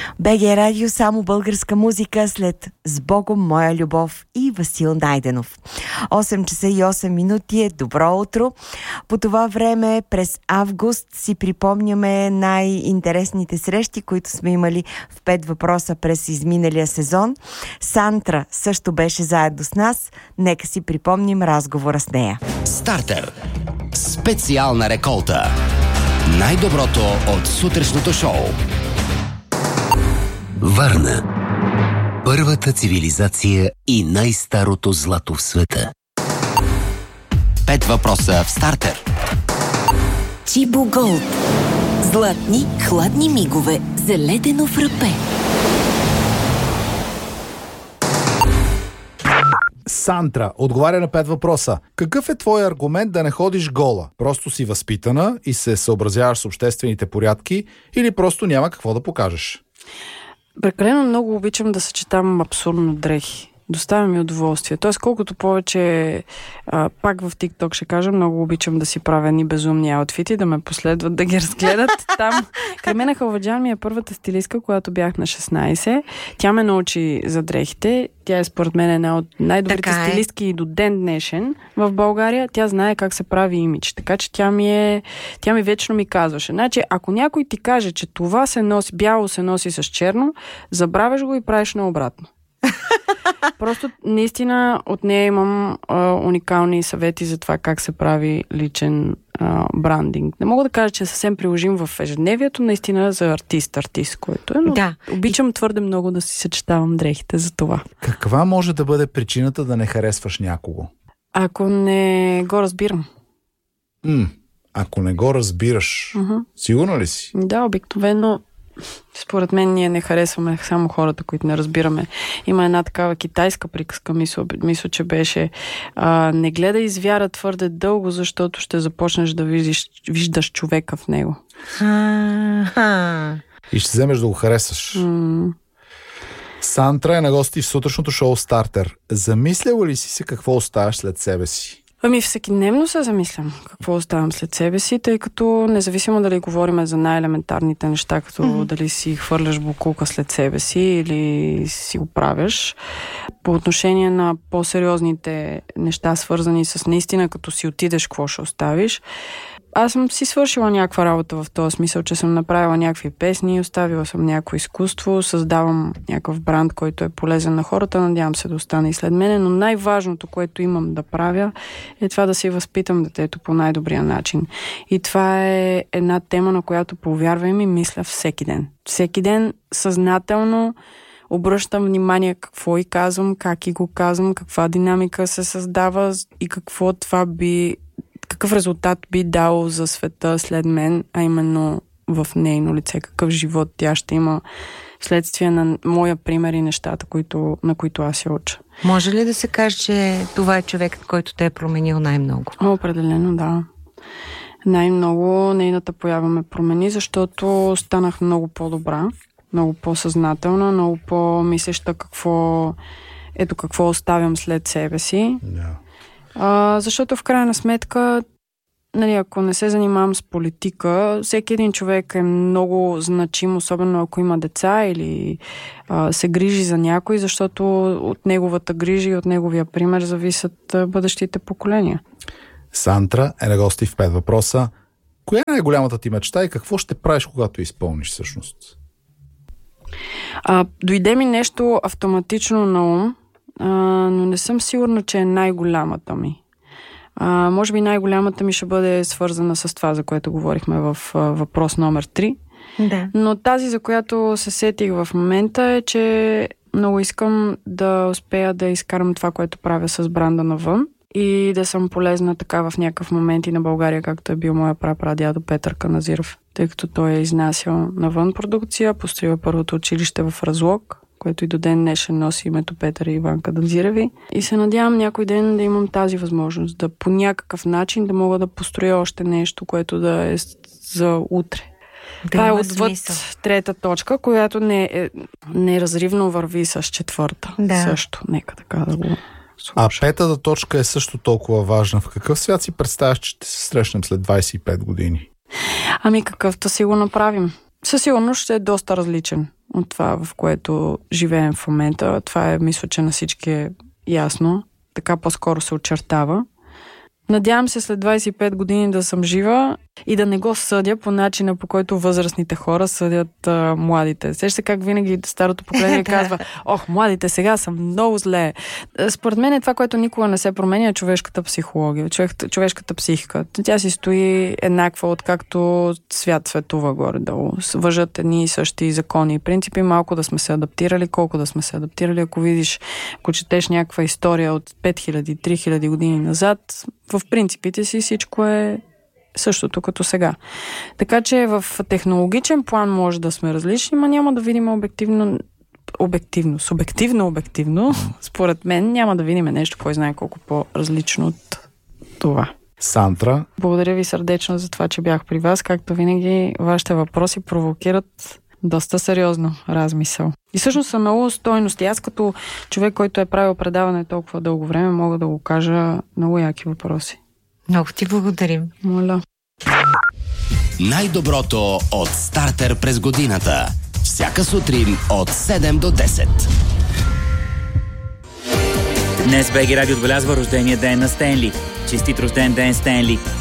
БГ Радио, само българска музика след "С Богом, моя любов" и Васил Найденов. 8 часа и 8 минути е добро утро. По това време през август си припомняме най-интересните срещи, които сме имали в 5 въпроса през изминалия сезон. Сантра също беше заедно с нас. Нека си припомним разговора с нея. Стартер. Специална реколта. Най-доброто от сутрешното шоу. Варна. Първата цивилизация и най-старото злато в света. 5 въпроса в Стартер. Чибо Голд. Златни, хладни мигове за ледено фрапе. Сантра отговаря на 5 въпроса. Какъв е твой аргумент да не ходиш гола? Просто си възпитана и се съобразяваш с обществените порядки или просто няма какво да покажеш? Прекалено много обичам да съчетавам абсурдно дрехи. Доставя ми удоволствие. Тоест, колкото повече, пак в TikTok ще кажа, много обичам да си правя ни безумни аутфити, да ме последват, да ги разгледат. Там Кремена Халваджан ми е първата стилистка, когато бях на 16. Тя ме научи за дрехите. Тя е според мен една от най-добрите стилистки и до ден днешен в България. Тя знае как се прави имидж. Така че тя ми вечно ми казваше. Значи, ако някой ти каже, че това се носи, бяло се носи с черно, забравяш го и правиш наобратно. Просто наистина от нея имам уникални съвети за това как се прави личен брандинг. Не мога да кажа, че е съвсем приложим в ежедневието, наистина за артист, който е, но обичам твърде много да си съчетавам дрехите за това. Каква може да бъде причината да не харесваш някого? Ако не го разбирам. Ако не го разбираш, сигурна ли си? Да, обикновено според мен ние не харесваме само хората, които не разбираме. Има една такава китайска приказка, мисля, че беше не гледай звяра твърде дълго, защото ще започнеш да виждаш човека в него. И ще вземеш да го харесаш. Сантра е на гости в сутрешното шоу Стартер. Замисляла ли си се какво оставаш след себе си? Всекидневно се замислям какво оставам след себе си, тъй като независимо дали говорим за най-елементарните неща, като дали си хвърляш букулка след себе си или си го правиш. По отношение на по-сериозните неща, свързани с наистина, като си отидеш, какво ще оставиш, аз съм си свършила някаква работа в този смисъл, че съм направила някакви песни, оставила съм някакво изкуство, създавам някакъв бранд, който е полезен на хората, надявам се да остане и след мене, но най-важното, което имам да правя, е това да си възпитам детето по най-добрия начин. И това е една тема, на която, повярвай ми, мисля всеки ден. Всеки ден съзнателно обръщам внимание какво и казвам, как и го казвам, каква динамика се създава и какъв резултат би дал за света след мен, а именно в нейно лице, какъв живот тя ще има вследствие на моя пример и нещата, на които аз се уча. Може ли да се каже, че това е човекът, който те е променил най-много? Определено, да. Най-много нейната поява ме промени, защото станах много по-добра, много по-съзнателна, много по-мислеща какво оставям след себе си. Защото в крайна сметка, ако не се занимавам с политика, всеки един човек е много значим, особено ако има деца или се грижи за някой, защото от неговата грижа и от неговия пример зависят бъдещите поколения. Сантра е на гости в 5 въпроса. Коя е най-голямата ти мечта и какво ще правиш, когато изпълниш всъщност? Дойде ми нещо автоматично на ум, но не съм сигурна, че е най-голямата ми. Може би най-голямата ми ще бъде свързана с това, за което говорихме в въпрос номер 3. Да. Но тази, за която се сетих в момента, е, че много искам да успея да изкарам това, което правя с бранда навън и да съм полезна така в някакъв момент и на България, както е бил моя прапрадядо Петър Каназиров, тъй като той е изнасял навън продукция, построил първото училище в Разлог, което и до ден днешен носи името Петър и Иванка Данзиреви. И се надявам някой ден да имам тази възможност, да по някакъв начин да мога да построя още нещо, което да е за утре. Това е отвъд трета точка, която неразривно върви с четвърта. Да. Също, нека така да го слушам. А петата точка е също толкова важна. В какъв свят си представяш, че ще се срещнем след 25 години? Какъвто си го направим. Със сигурност ще е доста различен от това, в което живеем в момента. Това е, мисля, че на всички е ясно. Така по-скоро се очертава. Надявам се след 25 години да съм жива и да не го съдя по начина, по който възрастните хора съдят младите. Сеща как винаги старото поколение казва: ох, младите сега са много зле. Според мен е това, което никога не се променя, е човешката психология, човешката психика. Тя си стои еднаква, откакто свят светува горе-долу. Важат едни и същи закони и принципи. Малко да сме се адаптирали, колко да сме се адаптирали. Ако четеш някаква история от 5000-3000 години назад, в принципите си всичко е същото като сега. Така че в технологичен план може да сме различни, но няма да видим субективно, според мен няма да видим нещо, кой знае колко по-различно от това. Сандра. Благодаря ви сърдечно за това, че бях при вас. Както винаги, вашите въпроси провокират доста сериозно размисъл. И всъщност са много стойности. Аз като човек, който е правил предаване толкова дълго време, мога да го кажа много яки въпроси. Много ти благодарим. Моля. Най-доброто от Стартер през годината. Всяка сутрин от 7 до 10. Днес БГ Радио отбелязва рождения ден на Стенли. Честит рожден ден, Стенли!